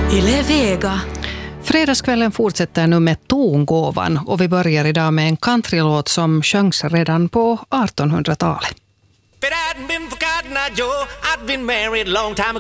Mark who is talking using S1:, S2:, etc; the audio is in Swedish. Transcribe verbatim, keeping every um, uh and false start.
S1: Yle Vega.
S2: Fredagskvällen fortsätter nu med tongåvan och vi börjar idag med en countrylåt som sjöngs redan på artonhundratalet.
S3: If it hadn't been for Cotton Eye Joe, I'd been married a long time ago.